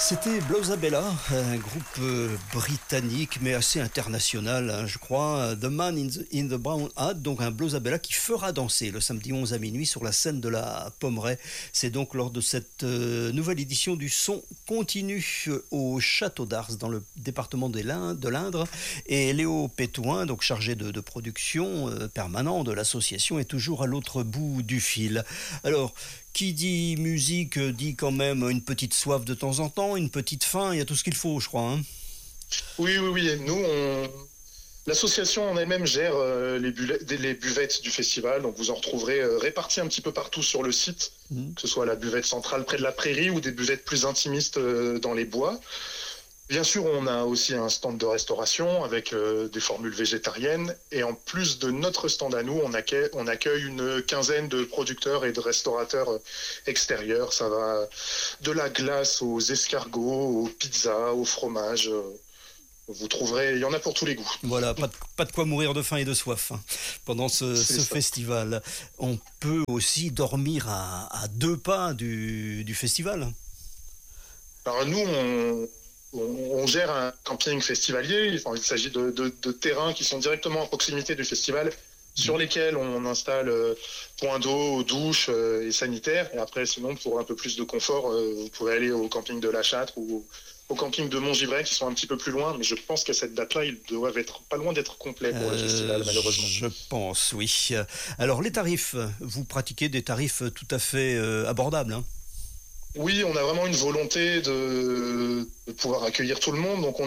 C'était Blousabella, un groupe britannique mais assez international, hein, je crois. The Man in the Brown Hat, donc un Blousabella qui fera danser le samedi 11 à minuit sur la scène de la Pommeraye. C'est donc lors de cette nouvelle édition du Son Continu au Château d'Ars, dans le département de l'Indre. Et Léo Pétouin, donc chargé de production permanent de l'association, est toujours à l'autre bout du fil. Alors, qui dit musique dit quand même une petite soif de temps en temps, une petite faim, il y a tout ce qu'il faut, je crois. Hein. Oui. Nous, l'association en elle-même gère les buvettes du festival. Donc vous en retrouverez réparties un petit peu partout sur le site, que ce soit la buvette centrale près de la prairie ou des buvettes plus intimistes dans les bois. Bien sûr, on a aussi un stand de restauration avec des formules végétariennes. Et en plus de notre stand à nous, on accueille une quinzaine de producteurs et de restaurateurs extérieurs. Ça va de la glace aux escargots, aux pizzas, au fromage. Vous trouverez, il y en a pour tous les goûts. Voilà, pas de quoi mourir de faim et de soif hein, pendant ce festival. On peut aussi dormir à 2 pas du festival. Alors nous, on gère un camping festivalier. Enfin, il s'agit de terrains qui sont directement à proximité du festival, sur lesquels on installe points d'eau, douches et sanitaires. Et après, sinon, pour un peu plus de confort, vous pouvez aller au camping de La Châtre ou au camping de Montgivray, qui sont un petit peu plus loin. Mais je pense qu'à cette date-là, ils doivent être pas loin d'être complets pour le festival, malheureusement. Je pense, oui. Alors, les tarifs, vous pratiquez des tarifs tout à fait abordables, hein. Oui, on a vraiment une volonté de pouvoir accueillir tout le monde. Donc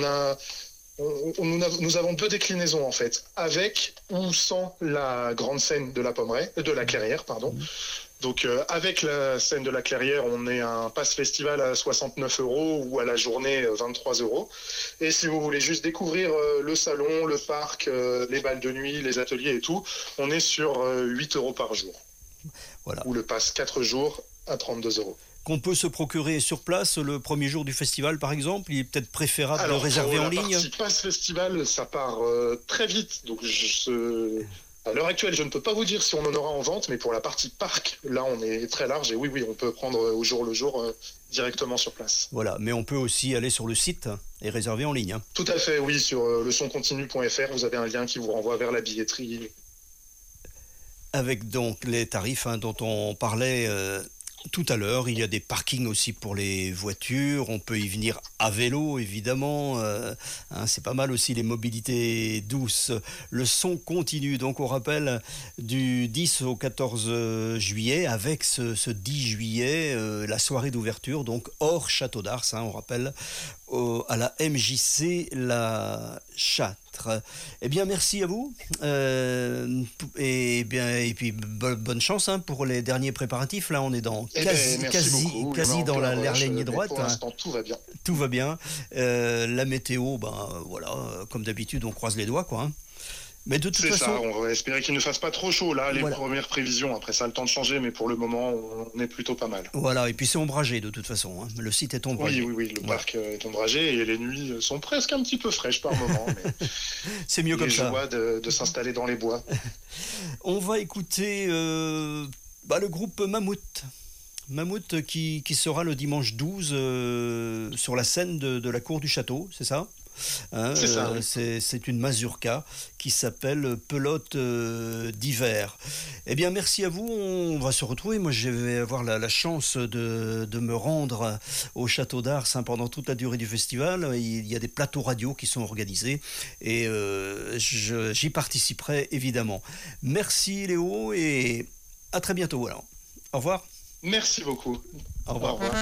nous avons 2 déclinaisons en fait, avec ou sans la grande scène de la Pommeraye, de la Clairière, pardon. Donc avec la scène de la Clairière, on est un pass festival à 69 € ou à la journée 23 €. Et si vous voulez juste découvrir le salon, le parc, les balles de nuit, les ateliers et tout, on est sur 8 € par jour. Voilà. Ou le pass 4 jours à 32 €. Qu'on peut se procurer sur place le premier jour du festival, par exemple. Il est peut-être préférable de réserver en ligne. La partie pass festival, ça part très vite. Donc, à l'heure actuelle, je ne peux pas vous dire si on en aura en vente, mais pour la partie parc, là, on est très large. Et oui, on peut prendre au jour le jour directement sur place. Voilà, mais on peut aussi aller sur le site et réserver en ligne. Hein. Tout à fait, oui. Sur lesoncontinu.fr, vous avez un lien qui vous renvoie vers la billetterie. Avec donc les tarifs dont on parlait tout à l'heure, il y a des parkings aussi pour les voitures, on peut y venir à vélo évidemment, c'est pas mal aussi les mobilités douces. Le son continue, donc on rappelle du 10 au 14 juillet, avec ce 10 juillet, la soirée d'ouverture, donc hors Château d'Ars, on rappelle, à la MJC La Châtre. Eh bien, merci à vous. Et puis bonne chance pour les derniers préparatifs. Là, on est dans quasi dans l'air ligne droite. Pour l'instant, tout va bien. Tout va bien. La météo, voilà, comme d'habitude, on croise les doigts, quoi. Hein. Mais de toute façon, ça, on va espérer qu'il ne fasse pas trop chaud. Là, les premières prévisions, après ça a le temps de changer, mais pour le moment, on est plutôt pas mal. Voilà, et puis c'est ombragé de toute façon. Hein. Le site est ombragé. Oui, le parc est ombragé et les nuits sont presque un petit peu fraîches par moment. Mais c'est mieux comme ça. joie de s'installer dans les bois. On va écouter le groupe Mammouth. Mammouth qui sera le dimanche 12 sur la scène de la cour du château, c'est ça ? C'est ça. C'est une mazurka qui s'appelle Pelote d'hiver. Eh bien, merci à vous. On va se retrouver. Moi, je vais avoir la chance de me rendre au Château d'Ars pendant toute la durée du festival. Il y a des plateaux radio qui sont organisés et j'y participerai évidemment. Merci Léo et à très bientôt. Alors, au revoir. Merci beaucoup. Au revoir.